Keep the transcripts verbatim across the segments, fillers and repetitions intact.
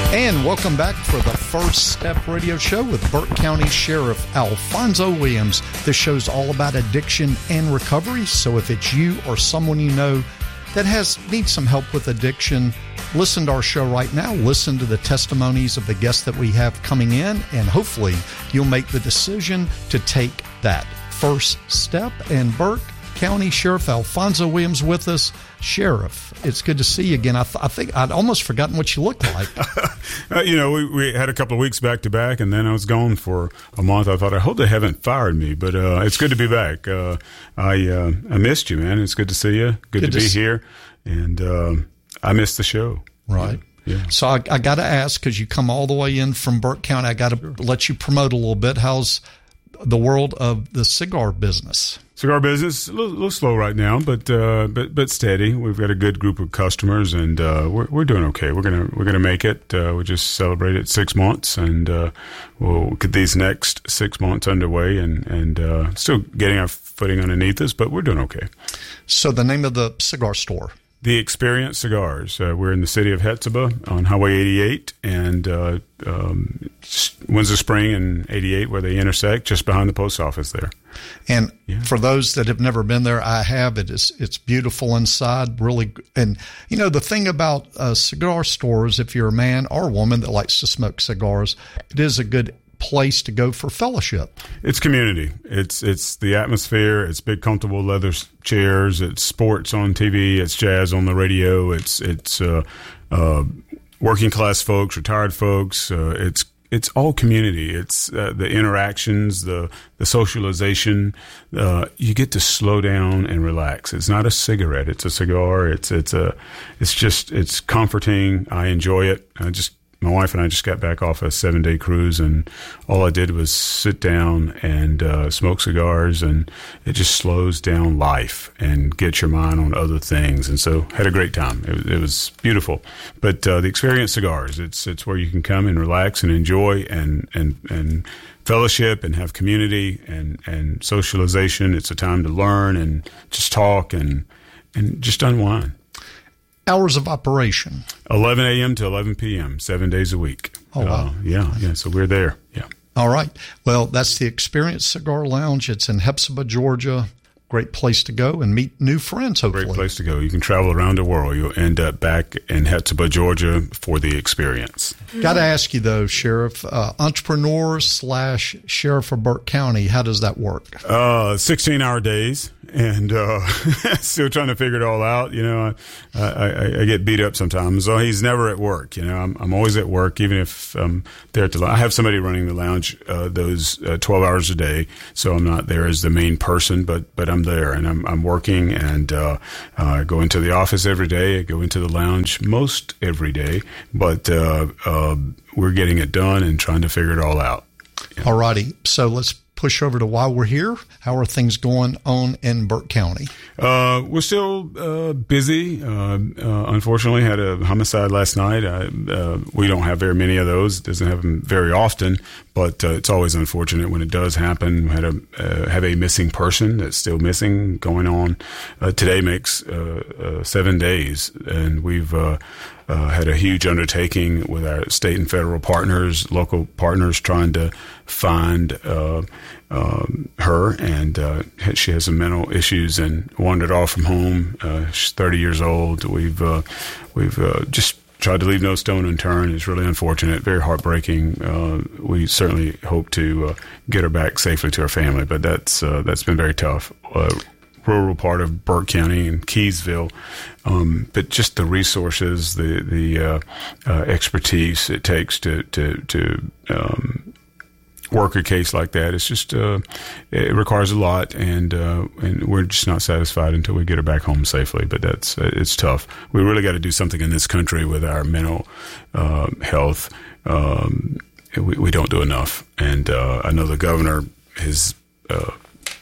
And welcome back for the First Step Radio Show with Burke County Sheriff Alfonso Williams. This show's all about addiction and recovery. So if it's you or someone you know that has needs some help with addiction, listen to our show right now. Listen to the testimonies of the guests that we have coming in, and hopefully you'll make the decision to take that first step. And Burke County Sheriff Alfonso Williams with us. Sheriff, it's good to see you again. I, th- I think I'd almost forgotten what you looked like. uh, you know, we, we had a couple of weeks back to back, and then I was gone for a month. I thought, I hope they haven't fired me, but uh, it's good to be back. Uh, I uh, I missed you, man. It's good to see you. Good, good to, to be s- here, and uh, I missed the show. Right. Yeah. So I, I got to ask, because you come all the way in from Burke County, I got to sure. let you promote a little bit. How's the world of the cigar business? Cigar business, a little, little slow right now, but uh, but but steady. We've got a good group of customers, and uh, we're we're doing okay. We're gonna we're gonna make it. Uh, we just celebrated six months, and uh, we'll get these next six months underway, and and uh, still getting our footing underneath us, but we're doing okay. So the name of the cigar store? The Experience Cigars. Uh, we're in the city of Hetzibah on Highway eighty-eight, and uh, um, Windsor Spring and eighty-eight, where they intersect, just behind the post office there. And yeah. for those that have never been there, I have. It is it's beautiful inside, really. And you know the thing about uh, cigar stores, if you're a man or a woman that likes to smoke cigars, it is a good place to go for fellowship. It's community. It's it's the atmosphere. It's big, comfortable leather chairs. It's sports on T V. It's jazz on the radio. It's it's uh, uh, working class folks, retired folks. Uh, it's it's all community. It's uh, the interactions, the the socialization. Uh, you get to slow down and relax. It's not a cigarette. It's a cigar. It's it's a it's just it's comforting. I enjoy it. I just. My wife and I just got back off a seven-day cruise, and all I did was sit down and uh, smoke cigars, and it just slows down life and gets your mind on other things. And so had a great time. It, it was beautiful. But uh, the Experience Cigars, it's it's where you can come and relax and enjoy and and, and fellowship and have community and, and socialization. It's a time to learn and just talk and and just unwind. Hours of operation? eleven a.m. to eleven p.m., seven days a week. Oh, wow. Uh, yeah, yeah. So we're there. Yeah. All right. Well, that's the Experience Cigar Lounge. It's in Hephzibah, Georgia. Great place to go and meet new friends, hopefully. Great place to go. You can travel around the world. You'll end up back in Hephzibah, Georgia for the experience. Got to ask you, though, Sheriff, uh, entrepreneur slash sheriff of Burke County, how does that work? Uh, sixteen-hour days. And uh, still trying to figure it all out. You know, I, I, I get beat up sometimes. So he's never at work. You know, I'm, I'm always at work, even if I'm there at the lounge. I have somebody running the lounge uh, those uh, twelve hours a day, so I'm not there as the main person, but but I'm there and I'm I'm working and uh, uh, go into the office every day. I go into the lounge most every day, but uh, uh, we're getting it done and trying to figure it all out. Yeah. All righty. So let's push over to why we're here. How are things going on in Burke County? Uh, we're still uh, busy. Uh, uh, unfortunately, had a homicide last night. I, uh, we don't have very many of those. It doesn't happen very often, but uh, it's always unfortunate when it does happen. We had a uh, have a missing person that's still missing going on. Uh, today makes uh, uh, seven days, and we've uh, uh, had a huge undertaking with our state and federal partners, local partners, trying to find uh, um, her, and uh, she has some mental issues and wandered off from home. Uh, she's thirty years old. We've uh, we've uh, just tried to leave no stone unturned. It's really unfortunate, very heartbreaking. Uh, we certainly hope to uh, get her back safely to her family, but that's uh, that's been very tough. Uh, rural part of Burke County and Keysville, um, but just the resources, the the uh, uh, expertise it takes to to to um, work a case like that. It's just uh, it requires a lot, and uh, and we're just not satisfied until we get her back home safely. But that's it's tough. We really got to do something in this country with our mental uh, health. Um, we, we don't do enough, and uh, I know the governor has Uh,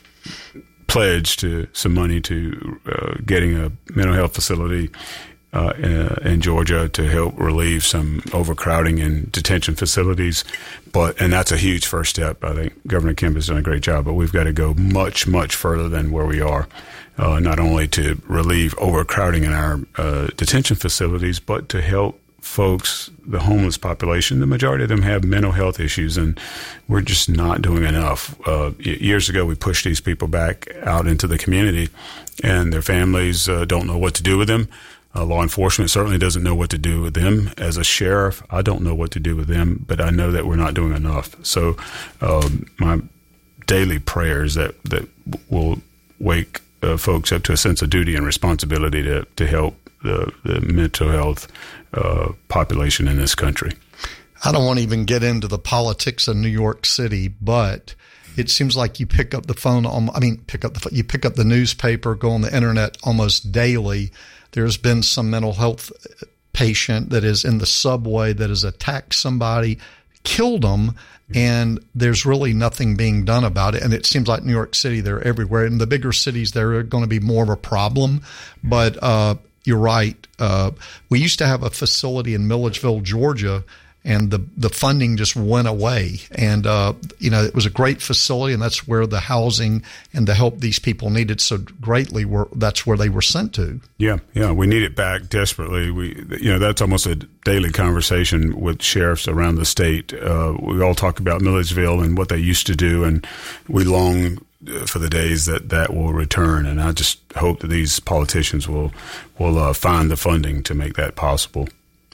pledged to some money to uh, getting a mental health facility uh, in, in Georgia to help relieve some overcrowding in detention facilities. But and that's a huge first step. I think Governor Kemp has done a great job, but we've got to go much, much further than where we are, uh, not only to relieve overcrowding in our uh, detention facilities, but to help folks, the homeless population, the majority of them have mental health issues, and we're just not doing enough. Uh, years ago, we pushed these people back out into the community, and their families uh, don't know what to do with them. Uh, law enforcement certainly doesn't know what to do with them. As a sheriff, I don't know what to do with them, but I know that we're not doing enough. So um, my daily prayers that, that will wake uh, folks up to a sense of duty and responsibility to, to help the, the mental health uh, population in this country. I don't want to even get into the politics of New York City, but it seems like you pick up the phone. I mean, pick up the you pick up the newspaper, go on the internet almost daily. There's been some mental health patient that is in the subway that has attacked somebody, killed them, and there's really nothing being done about it. And it seems like New York City, they're everywhere. In the bigger cities, they're going to be more of a problem. But uh, you're right. Uh, we used to have a facility in Milledgeville, Georgia, and the, the funding just went away. And, uh, you know, it was a great facility, and that's where the housing and the help these people needed so greatly were, that's where they were sent to. Yeah, yeah, we need it back desperately. We, you know, that's almost a daily conversation with sheriffs around the state. Uh, we all talk about Milledgeville and what they used to do, and we long for the days that that will return. And I just hope that these politicians will, will uh, find the funding to make that possible.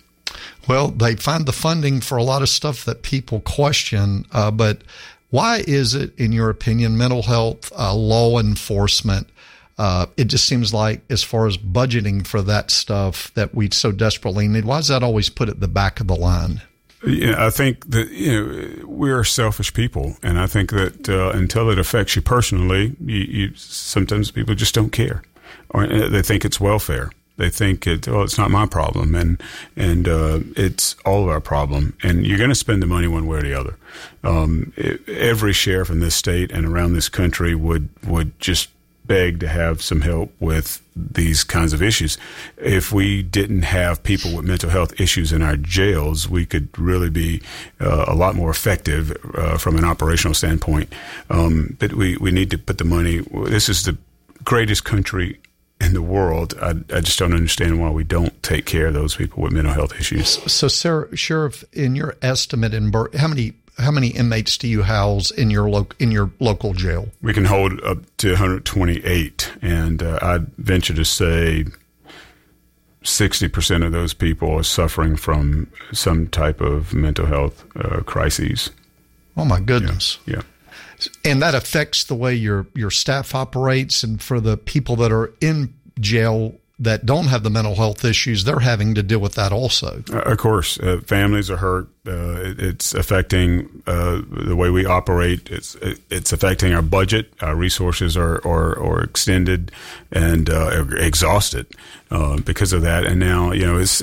Well, they find the funding for a lot of stuff that people question, uh, but why is it, in your opinion, mental health, uh, law enforcement, uh, it just seems like as far as budgeting for that stuff that we so desperately need, why is that always put at the back of the line? Yeah, I think that, you know, we're selfish people, and I think that uh, until it affects you personally, you, you, sometimes people just don't care, or they think it's welfare. They think it, oh, it's not my problem, and and uh, it's all of our problem. And you're going to spend the money one way or the other. Um, it, every sheriff in this state and around this country would would just beg to have some help with these kinds of issues. If we didn't have people with mental health issues in our jails, we could really be uh, a lot more effective uh, from an operational standpoint. Um, but we, we need to put the money. This is the greatest country in the world. I, I just don't understand why we don't take care of those people with mental health issues. So, Sarah, Sheriff, in your estimate in Burke, how many how many inmates do you house in your lo- in your local jail? We can hold up to one hundred twenty-eight, and uh, I'd venture to say sixty percent of those people are suffering from some type of mental health uh, crises. Oh my goodness! Yeah. yeah. And that affects the way your your staff operates, and for the people that are in jail that don't have the mental health issues, they're having to deal with that also. Uh, of course, uh, families are hurt. Uh, it, it's affecting uh, the way we operate. It's it, it's affecting our budget. Our resources are are, are extended and uh, exhausted uh, because of that. And now, you know, it's